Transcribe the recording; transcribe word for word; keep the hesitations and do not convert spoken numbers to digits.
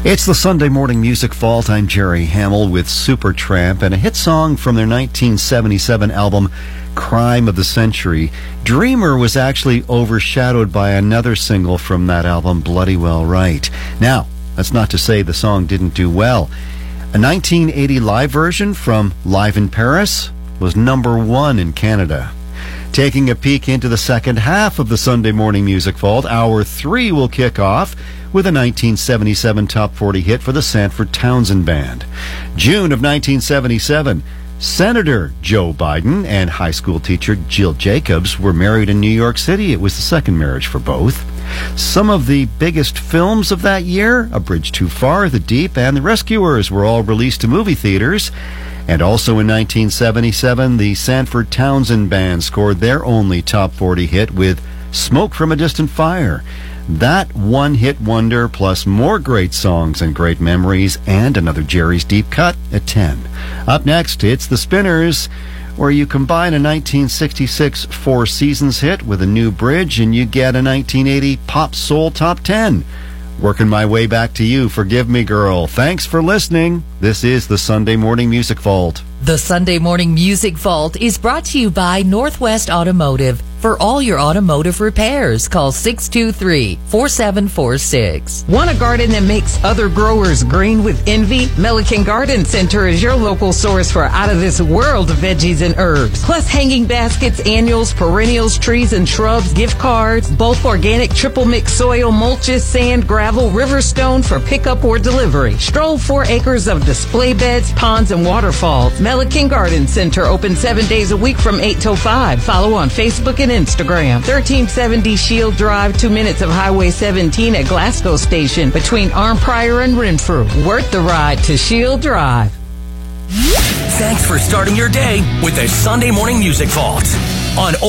It's the Sunday Morning Music Vault. I'm Jerry Hamill with Supertramp and a hit song from their nineteen seventy-seven album, Crime of the Century. Dreamer was actually overshadowed by another single from that album, Bloody Well Right. Now, that's not to say the song didn't do well. A nineteen eighty live version from Live in Paris was number one in Canada. Taking a peek into the second half of the Sunday Morning Music Vault, Hour three will kick off with a nineteen seventy-seven Top forty hit for the Sanford Townsend Band. June of nineteen seventy-seven, Senator Joe Biden and high school teacher Jill Jacobs were married in New York City. It was the second marriage for both. Some of the biggest films of that year, A Bridge Too Far, The Deep, and The Rescuers, were all released to movie theaters. And also in nineteen seventy-seven, the Sanford Townsend Band scored their only Top forty hit with Smoke from a Distant Fire. That one-hit wonder, plus more great songs and great memories, and another Jerry's Deep Cut at ten. Up next, it's The Spinners, where you combine a nineteen sixty-six Four Seasons hit with a new bridge, and you get a nineteen eighty Pop Soul Top ten. Working my way back to you, Forgive Me Girl. Thanks for listening. This is the Sunday Morning Music Vault. The Sunday Morning Music Vault is brought to you by Northwest Automotive. For all your automotive repairs, call six two three, four seven four six. Want a garden that makes other growers green with envy? Melican Garden Center is your local source for out-of-this-world veggies and herbs. Plus hanging baskets, annuals, perennials, trees and shrubs, gift cards, bulk organic triple mix soil, mulches, sand, gravel, river stone for pickup or delivery. Stroll four acres of display beds, ponds, and waterfalls. Melican Garden Center open seven days a week from eight till five. Follow on Facebook and Instagram. thirteen seventy Shield Drive, two minutes of Highway seventeen at Glasgow Station between Arnprior and Renfrew. Worth the ride to Shield Drive. Thanks for starting your day with the Sunday Morning Music Vault on